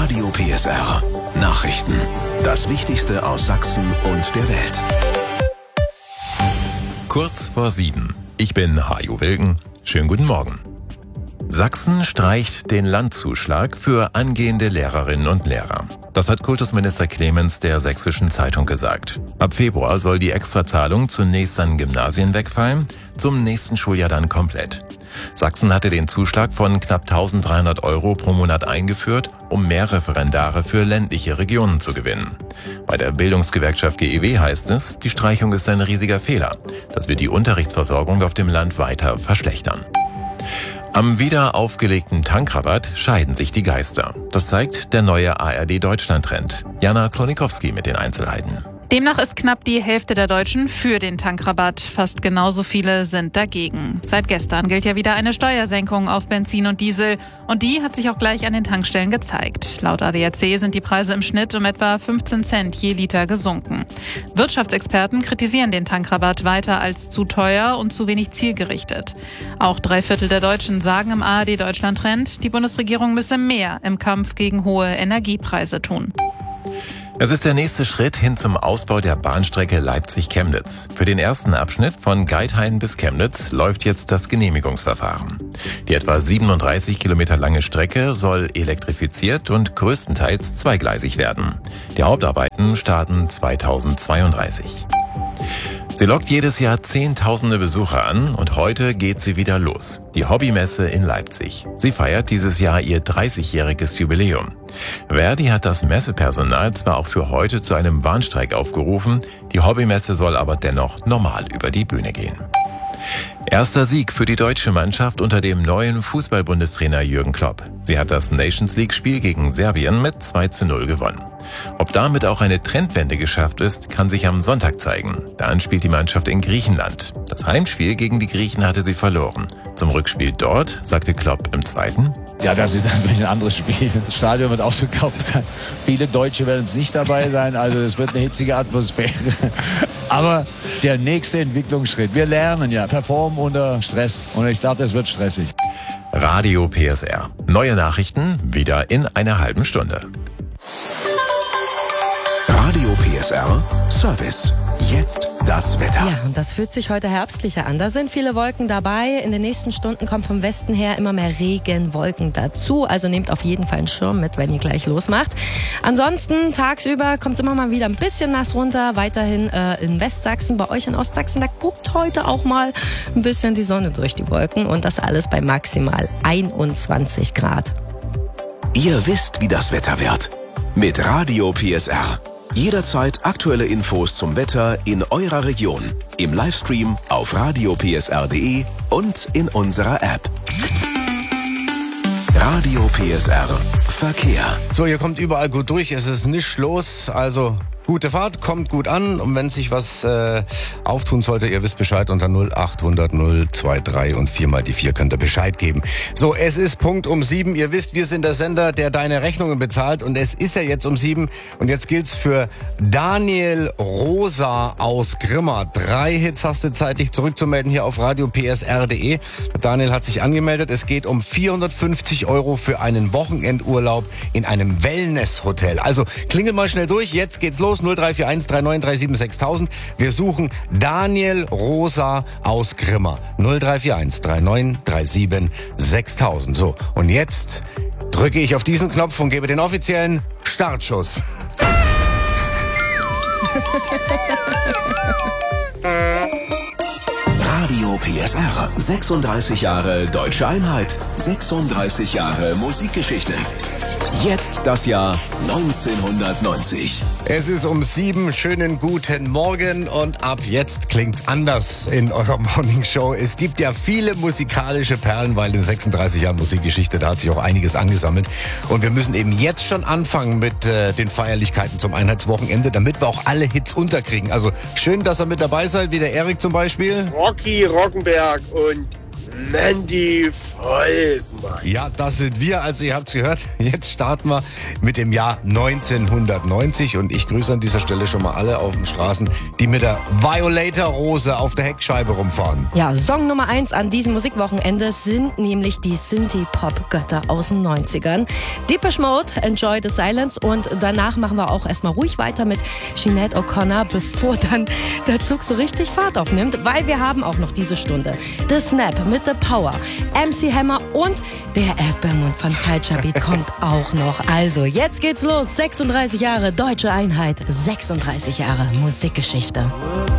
Radio PSR. Nachrichten. Das Wichtigste aus Sachsen und der Welt. Kurz vor 7. Ich bin Hajo Wilken. Schönen guten Morgen. Sachsen streicht den Landzuschlag für angehende Lehrerinnen und Lehrer. Das hat Kultusminister Clemens der Sächsischen Zeitung gesagt. Ab Februar soll die Extrazahlung zunächst an Gymnasien wegfallen, zum nächsten Schuljahr dann komplett. Sachsen hatte den Zuschlag von knapp 1.300 € pro Monat eingeführt, um mehr Referendare für ländliche Regionen zu gewinnen. Bei der Bildungsgewerkschaft GEW heißt es, die Streichung ist ein riesiger Fehler. Das wird die Unterrichtsversorgung auf dem Land weiter verschlechtern. Am wieder aufgelegten Tankrabatt scheiden sich die Geister. Das zeigt der neue ARD-Deutschland-Trend. Jana Klonikowski mit den Einzelheiten. Demnach ist knapp die Hälfte der Deutschen für den Tankrabatt. Fast genauso viele sind dagegen. Seit gestern gilt ja wieder eine Steuersenkung auf Benzin und Diesel. Und die hat sich auch gleich an den Tankstellen gezeigt. Laut ADAC sind die Preise im Schnitt um etwa 15 Cent je Liter gesunken. Wirtschaftsexperten kritisieren den Tankrabatt weiter als zu teuer und zu wenig zielgerichtet. Auch 3/4 der Deutschen sagen im ARD-Deutschland-Trend, die Bundesregierung müsse mehr im Kampf gegen hohe Energiepreise tun. Es ist der nächste Schritt hin zum Ausbau der Bahnstrecke Leipzig-Chemnitz. Für den ersten Abschnitt von Geithain bis Chemnitz läuft jetzt das Genehmigungsverfahren. Die etwa 37 Kilometer lange Strecke soll elektrifiziert und größtenteils zweigleisig werden. Die Hauptarbeiten starten 2032. Sie lockt jedes Jahr Zehntausende Besucher an und heute geht sie wieder los. Die Hobbymesse in Leipzig. Sie feiert dieses Jahr ihr 30-jähriges Jubiläum. Verdi hat das Messepersonal zwar auch für heute zu einem Warnstreik aufgerufen, die Hobbymesse soll aber dennoch normal über die Bühne gehen. Erster Sieg für die deutsche Mannschaft unter dem neuen Fußball-Bundestrainer Jürgen Klopp. Sie hat das Nations-League-Spiel gegen Serbien mit 2:0 gewonnen. Ob damit auch eine Trendwende geschafft ist, kann sich am Sonntag zeigen. Dann spielt die Mannschaft in Griechenland. Das Heimspiel gegen die Griechen hatte sie verloren. Zum Rückspiel dort sagte Klopp im zweiten: Ja, das ist natürlich ein anderes Spiel. Das Stadion wird ausverkauft sein. Viele Deutsche werden es nicht dabei sein. Also es wird eine hitzige Atmosphäre. Aber der nächste Entwicklungsschritt. Wir lernen ja, performen unter Stress. Und ich glaube, das wird stressig. Radio PSR. Neue Nachrichten wieder in einer halben Stunde. Radio PSR Service. Jetzt das Wetter. Ja, und das fühlt sich heute herbstlicher an. Da sind viele Wolken dabei. In den nächsten Stunden kommt vom Westen her immer mehr Regenwolken dazu. Also nehmt auf jeden Fall einen Schirm mit, wenn ihr gleich losmacht. Ansonsten tagsüber kommt immer mal wieder ein bisschen nass runter. Weiterhin in Westsachsen, bei euch in Ostsachsen, da guckt heute auch mal ein bisschen die Sonne durch die Wolken. Und das alles bei maximal 21 Grad. Ihr wisst, wie das Wetter wird. Mit Radio PSR. Jederzeit aktuelle Infos zum Wetter in eurer Region. Im Livestream auf radiopsr.de und in unserer App. Radio PSR Verkehr. So, ihr kommt überall gut durch, es ist nichts los, also gute Fahrt, kommt gut an und wenn sich was auftun sollte, ihr wisst Bescheid unter 0800 023 und 4 die 4 könnt ihr Bescheid geben. So, es ist Punkt um 7, ihr wisst, wir sind der Sender, der deine Rechnungen bezahlt und es ist ja jetzt um 7 und jetzt gilt's für Daniel Rosa aus Grimma. 3 Hits hast du Zeit, dich zurückzumelden hier auf radiopsr.de. Daniel hat sich angemeldet, es geht um 450 € für einen Wochenendurlaub in einem Wellness-Hotel. Also klingel mal schnell durch, jetzt geht's los. 0341 3937 6000. Wir suchen Daniel Rosa aus Grimma. 0341 3937 6000. So, und jetzt drücke ich auf diesen Knopf und gebe den offiziellen Startschuss. Radio PSR. 36 Jahre Deutsche Einheit. 36 Jahre Musikgeschichte. Jetzt das Jahr 1990. Es ist um 7, schönen guten Morgen und ab jetzt klingt's anders in eurer Morningshow. Es gibt ja viele musikalische Perlen, weil in 36 Jahren Musikgeschichte, da hat sich auch einiges angesammelt. Und wir müssen eben jetzt schon anfangen mit den Feierlichkeiten zum Einheitswochenende, damit wir auch alle Hits unterkriegen. Also schön, dass ihr mit dabei seid, wie der Erik zum Beispiel. Rocky Rockenberg und Mandy Ja, das sind wir. Also ihr habt es gehört. Jetzt starten wir mit dem Jahr 1990. Und ich grüße an dieser Stelle schon mal alle auf den Straßen, die mit der Violator-Rose auf der Heckscheibe rumfahren. Ja, Song Nummer 1 an diesem Musikwochenende sind nämlich die Synthie-Pop-Götter aus den 90ern. Depeche Mode, Enjoy the Silence. Und danach machen wir auch erstmal ruhig weiter mit Sinead O'Connor, bevor dann der Zug so richtig Fahrt aufnimmt. Weil wir haben auch noch diese Stunde The Snap mit The Power, MC Hammer und der Erdbeermund von Culture Beat kommt auch noch. Also, jetzt geht's los. 36 Jahre Deutsche Einheit, 36 Jahre Musikgeschichte.